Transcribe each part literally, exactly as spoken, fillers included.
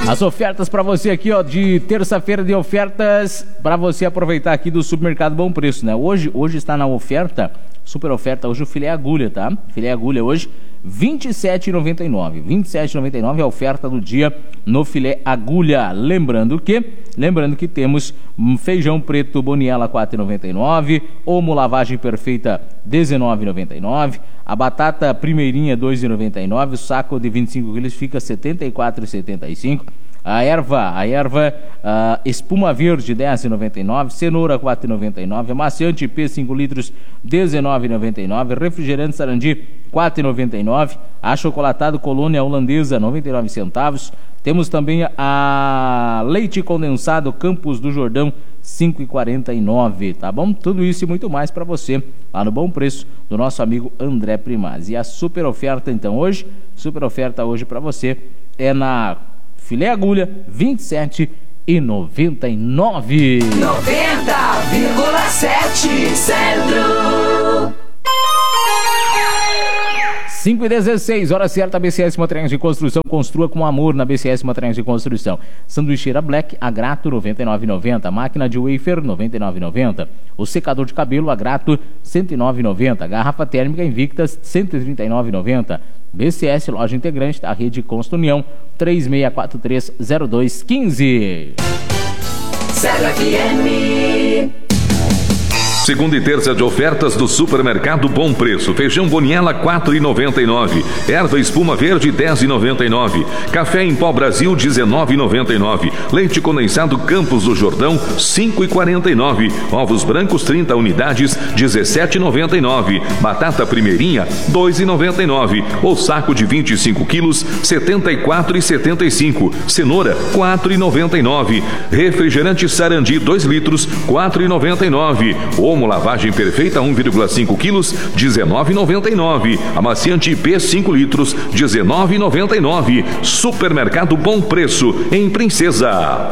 As ofertas para você aqui, ó, de terça-feira de ofertas para você aproveitar aqui do Supermercado Bom Preço, né? Hoje, hoje está na oferta, super oferta, hoje o filé agulha, tá? Filé agulha hoje vinte e sete reais e noventa e nove centavos. vinte e sete reais e noventa e nove centavos é a oferta do dia no filé agulha. Lembrando que, lembrando que temos feijão preto Boniela quatro reais e noventa e nove centavos, omo lavagem perfeita dezenove reais e noventa e nove centavos, a batata primeirinha dois reais e noventa e nove centavos, o saco de vinte e cinco quilos fica setenta e quatro reais e setenta e cinco centavos. A erva, a erva uh, espuma verde dez reais e noventa e nove centavos, cenoura quatro reais e noventa e nove centavos, amaciante P cinco litros dezenove reais e noventa e nove centavos, refrigerante Sarandi quatro reais e noventa e nove centavos, achocolatado Colônia Holandesa noventa e nove centavos. Temos também a leite condensado Campos do Jordão cinco reais e quarenta e nove centavos, tá bom? Tudo isso e muito mais para você lá no Bom Preço do nosso amigo André Primazzi. E a super oferta então hoje, super oferta hoje para você é na filé agulha vinte e sete reais e noventa e nove centavos. noventa vírgula sete Centro. cinco e dezesseis, hora certa, B C S Materiais de Construção. Construa com amor na B C S Materiais de Construção. Sanduicheira Black, a Grato, noventa e nove reais e noventa centavos. Máquina de wafer, noventa e nove reais e noventa centavos. O secador de cabelo, a Grato, cento e nove reais e noventa centavos. Garrafa térmica Invictus, cento e trinta e nove reais e noventa centavos. B C S, loja integrante da Rede Consta União, três seis quatro três zero dois um cinco. Zero F M. Segunda e terça de ofertas do Supermercado Bom Preço. Feijão Boniela quatro reais e noventa e nove centavos. Erva espuma verde dez reais e noventa e nove centavos. Café em pó Brasil dezenove reais e noventa e nove centavos. Leite condensado Campos do Jordão cinco reais e quarenta e nove centavos. Ovos brancos trinta unidades dezessete reais e noventa e nove centavos. Batata primeirinha dois reais e noventa e nove centavos. O saco de vinte e cinco quilos setenta e quatro reais e setenta e cinco centavos. Cenoura quatro reais e noventa e nove centavos. Refrigerante Sarandi dois litros quatro reais e noventa e nove centavos. Omo lavagem perfeita um vírgula cinco quilos, dezenove reais e noventa e nove centavos. Amaciante P cinco litros, dezenove reais e noventa e nove centavos. Supermercado Bom Preço, em Princesa.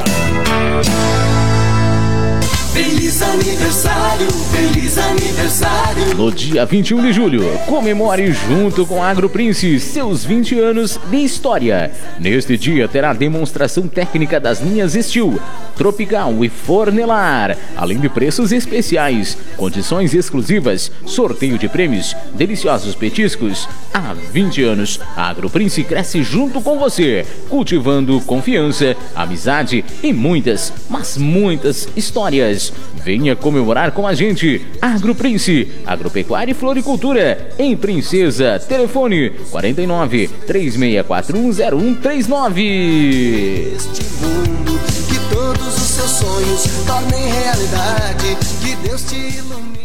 Feliz aniversário, feliz aniversário. No dia vinte e um de julho, comemore junto com a AgroPrince seus vinte anos de história. Neste dia terá demonstração técnica das linhas Steel, Tropical e Fornelar, além de preços especiais, condições exclusivas, sorteio de prêmios, deliciosos petiscos. Há vinte anos, a AgroPrince cresce junto com você, cultivando confiança, amizade e muitas, mas muitas histórias. Venha comemorar com a gente. AgroPrince, agropecuária e floricultura, em Princesa. Telefone quarenta e nove, três seis quatro um, zero um três nove. Este mundo, que todos os seus sonhos tornem realidade, que Deus te ilumine.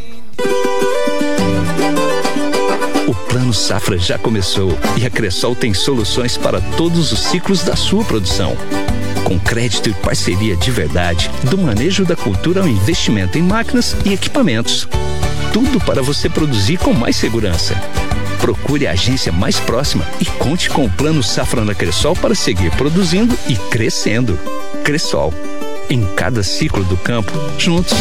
O Plano Safra já começou e a Cressol tem soluções para todos os ciclos da sua produção. Com crédito e parceria de verdade, do manejo da cultura ao investimento em máquinas e equipamentos. Tudo para você produzir com mais segurança. Procure a agência mais próxima e conte com o Plano Safra na Cressol para seguir produzindo e crescendo. Cressol, em cada ciclo do campo, juntos.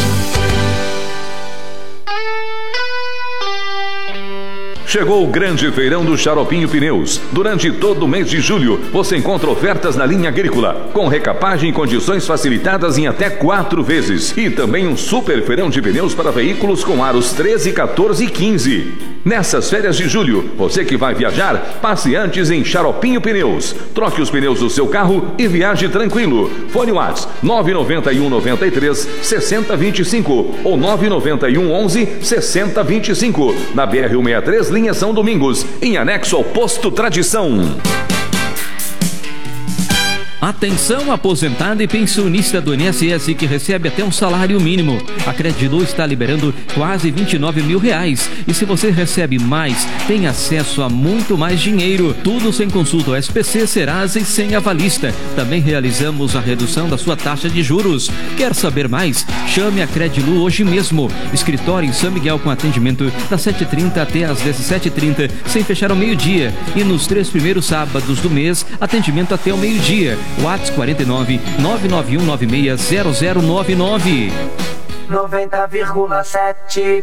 Chegou o grande feirão do Xaropinho Pneus. Durante todo o mês de julho, você encontra ofertas na linha agrícola, com recapagem em condições facilitadas em até quatro vezes. E também um super feirão de pneus para veículos com aros treze, quatorze e quinze. Nessas férias de julho, você que vai viajar, passe antes em Xaropinho Pneus. Troque os pneus do seu carro e viaje tranquilo. Fone WhatsApp nove nove um, nove três, seis zero dois cinco ou nove nove um, onze, sessenta, vinte e cinco. Na B R cento e sessenta e três, linha São Domingos, em anexo ao Posto Tradição. Atenção, aposentado e pensionista do I N S S que recebe até um salário mínimo. A Credilu está liberando quase vinte e nove mil reais. E se você recebe mais, tem acesso a muito mais dinheiro. Tudo sem consulta ao S P C, Serasa e sem avalista. Também realizamos a redução da sua taxa de juros. Quer saber mais? Chame a Credilu hoje mesmo. Escritório em São Miguel com atendimento das sete e trinta até às dezessete e trinta, sem fechar ao meio-dia. E nos três primeiros sábados do mês, atendimento até ao meio-dia. WhatsApp quarenta e nove, nove nove um nove seis, zero zero nove nove. noventa vírgula sete.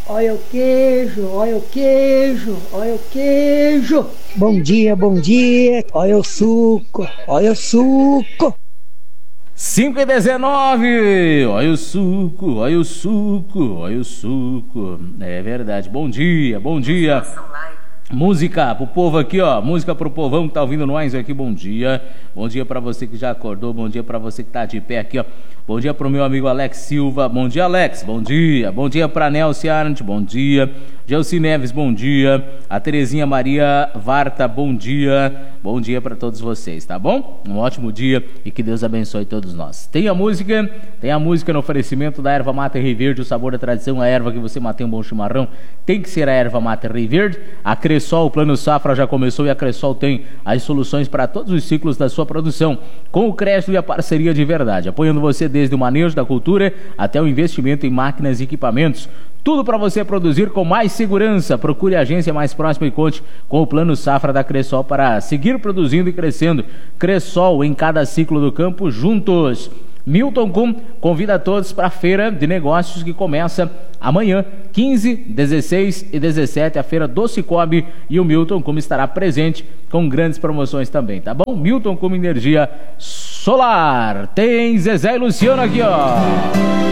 olha o queijo, olha o queijo, olha o queijo. Bom dia, bom dia, olha o suco, olha o suco. cinco e dezenove, olha o suco, olha o suco, olha o suco. É verdade, bom dia, bom dia. Música pro povo aqui, ó. Música pro povão que tá ouvindo nós aqui. Bom dia. Bom dia pra você que já acordou. Bom dia pra você que tá de pé aqui, ó. Bom dia pro meu amigo Alex Silva. Bom dia, Alex. Bom dia. Bom dia pra Nelson Arndt. Bom dia. Gelsi Neves, bom dia. A Terezinha Maria Varta, bom dia. Bom dia pra todos vocês, tá bom? Um ótimo dia e que Deus abençoe todos nós. Tem a música, tem a música no oferecimento da erva mate Rei Verde, o sabor da tradição, a erva que você mantém um bom chimarrão. Tem que ser a erva mate Rei Verde. A Cressol, o Plano Safra já começou e a Cressol tem as soluções para todos os ciclos da sua produção, com o crédito e a parceria de verdade, apoiando você desde o manejo da cultura até o investimento em máquinas e equipamentos. Tudo para você produzir com mais segurança. Procure a agência mais próxima e conte com o Plano Safra da Cressol para seguir produzindo e crescendo. Cressol, em cada ciclo do campo, juntos. Milton Kuhn convida a todos para a Feira de Negócios que começa amanhã, quinze, dezesseis e dezessete, a Feira do Cicobi, e o Milton Kuhn estará presente com grandes promoções também, tá bom? Milton Kuhn Energia Solar. Tem Zezé e Luciano aqui, ó.